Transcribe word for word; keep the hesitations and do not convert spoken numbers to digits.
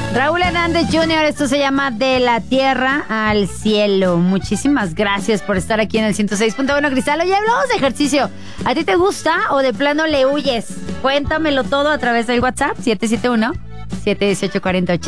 Raúl Hernández junior, esto se llama De la Tierra al Cielo. Muchísimas gracias por estar aquí en el ciento seis punto uno Cristal. Oye, hablamos de ejercicio. ¿A ti te gusta o de plano le huyes? Cuéntamelo todo a través del WhatsApp siete siete uno, siete uno ocho, cuatro ocho.